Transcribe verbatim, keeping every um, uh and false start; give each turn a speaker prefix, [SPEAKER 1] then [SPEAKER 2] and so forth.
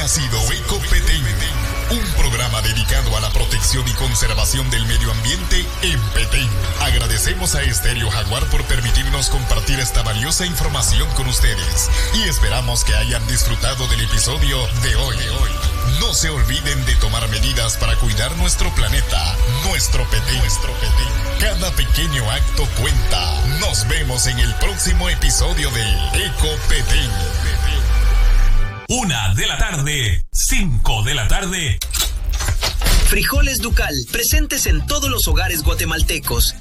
[SPEAKER 1] ha sido Eco Petén, un programa dedicado a la protección y conservación del medio ambiente en Petén. Agradecemos a Estéreo Jaguar por permitirnos compartir esta valiosa información con ustedes y esperamos que hayan disfrutado del episodio de hoy. No se olviden de tomar medidas para cuidar nuestro planeta, nuestro Petén, nuestro Petén. Cada pequeño acto cuenta. Nos vemos en el próximo episodio de Eco Petén.
[SPEAKER 2] Una de la tarde, cinco de la tarde.
[SPEAKER 3] Frijoles Ducal, presentes en todos los hogares guatemaltecos.